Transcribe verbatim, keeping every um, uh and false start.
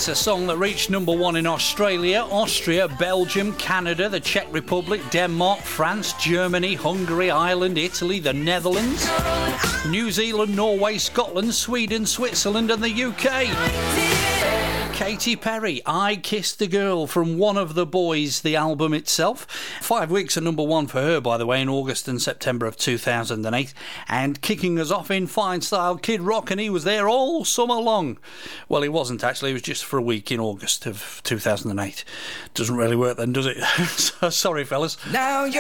It's a song that reached number one in Australia, Austria, Belgium, Canada, the Czech Republic, Denmark, France, Germany, Hungary, Ireland, Italy, the Netherlands, New Zealand, Norway, Scotland, Sweden, Switzerland and the U K. Katy Perry, I Kissed a Girl, from One of the Boys, the album itself. Five weeks at number one for her, by the way, in August and September of two thousand eight. And kicking us off in fine style, Kid Rock, and he was there all summer long. Well, he wasn't actually, it was just for a week in August of two thousand eight. Doesn't really work then, does it? So, sorry, fellas. Now you're